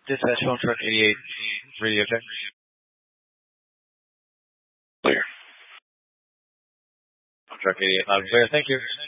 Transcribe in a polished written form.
Dispatch phone truck 88 radio check. Clear. Phone truck 88 loud and clear. Thank you.